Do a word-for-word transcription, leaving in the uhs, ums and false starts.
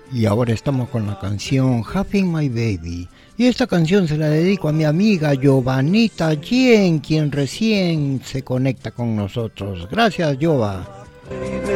Y ahora estamos con la canción Having My Baby. Y esta canción se la dedico a mi amiga Giovanita Yen, quien recién se conecta con nosotros. Gracias, Giova.